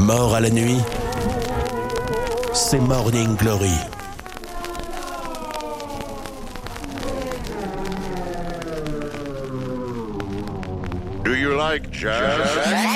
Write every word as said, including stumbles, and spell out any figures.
mort à la nuit, c'est Morning Glory. Do you like jazz?